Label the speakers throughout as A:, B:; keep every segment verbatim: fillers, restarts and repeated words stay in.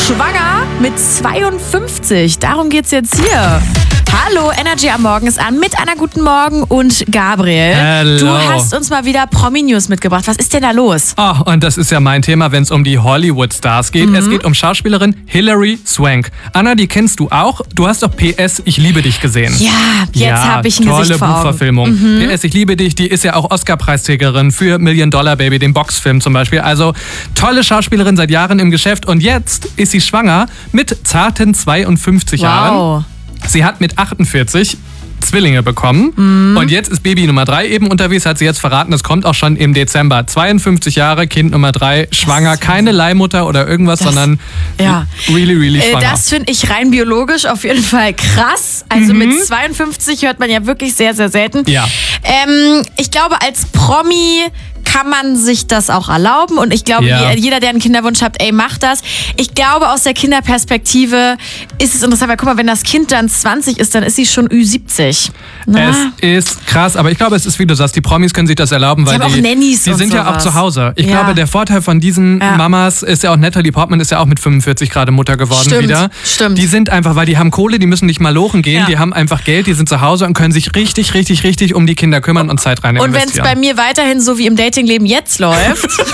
A: Schwanger mit zweiundfünfzig. Darum geht's jetzt hier. Hallo, Energy am Morgen ist an mit einer guten Morgen und Gabriel.
B: Hello.
A: Du hast uns mal wieder Promi-News mitgebracht. Was ist denn da los?
B: Oh, und das ist ja mein Thema, wenn es um die Hollywood-Stars geht. Mhm. Es geht um Schauspielerin Hilary Swank. Anna, die kennst du auch. Du hast doch P S Ich liebe dich gesehen.
A: Ja, jetzt
B: ja,
A: habe ich ein
B: tolle
A: Gesicht vor Augen.
B: Buchverfilmung. Mhm. P S Ich liebe dich, die ist ja auch Oscar-Preisträgerin für Million Dollar Baby, den Boxfilm zum Beispiel. Also tolle Schauspielerin, seit Jahren im Geschäft. Und jetzt ist sie schwanger mit zarten zweiundfünfzig
A: wow.
B: Jahren. Sie hat mit achtundvierzig Zwillinge bekommen. Mhm. Und jetzt ist Baby Nummer drei eben unterwegs, hat sie jetzt verraten, das kommt auch schon im Dezember. zweiundfünfzig Jahre, Kind Nummer drei, schwanger, keine Leihmutter oder irgendwas,
A: das, sondern
B: ja. really, really schwanger.
A: Das finde ich rein biologisch auf jeden Fall krass. Also mhm. mit zweiundfünfzig hört man ja wirklich sehr, sehr selten.
B: Ja.
A: Ähm, ich glaube, als Promi kann man sich das auch erlauben und ich glaube,
B: ja.
A: jeder, der einen Kinderwunsch hat, ey, macht das. Ich glaube, aus der Kinderperspektive ist es interessant, weil guck mal, wenn das Kind dann zwanzig ist, dann ist sie schon Ü siebzig. Na?
B: Es ist krass, aber ich glaube, es ist, wie du sagst, die Promis können sich das erlauben, weil
A: die,
B: die,
A: Nannies
B: die sind
A: sowas.
B: ja auch zu Hause. Ich
A: ja.
B: glaube, der Vorteil von diesen
A: ja.
B: Mamas ist ja auch, Natalie Portman ist ja auch mit fünfundvierzig gerade Mutter geworden
A: stimmt,
B: wieder.
A: Stimmt.
B: Die sind einfach, weil die haben Kohle, die müssen nicht mal lochen gehen, ja. die haben einfach Geld, die sind zu Hause und können sich richtig, richtig, richtig um die Kinder kümmern und Zeit rein investieren.
A: Und wenn es bei mir weiterhin so wie im Datingleben jetzt läuft, vielleicht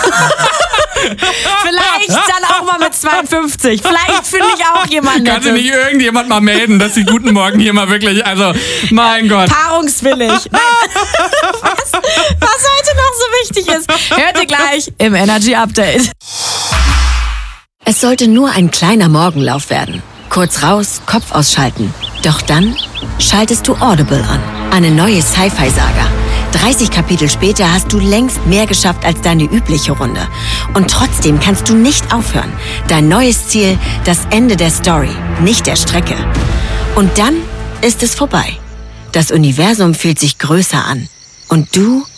A: dann auch mal mit zweiundfünfzig. Vielleicht finde ich auch jemanden.
B: Kann sich nicht irgendjemand mal melden, dass die guten Morgen hier mal wirklich, also mein Gott.
A: Paarungswillig. Nein. Was, was heute noch so wichtig ist, hört ihr gleich im Energy Update.
C: Es sollte nur ein kleiner Morgenlauf werden. Kurz raus, Kopf ausschalten. Doch dann schaltest du Audible an. Eine neue Sci-Fi-Saga. dreißig Kapitel später hast du längst mehr geschafft als deine übliche Runde. Und trotzdem kannst du nicht aufhören. Dein neues Ziel, das Ende der Story, nicht der Strecke. Und dann ist es vorbei. Das Universum fühlt sich größer an. Und du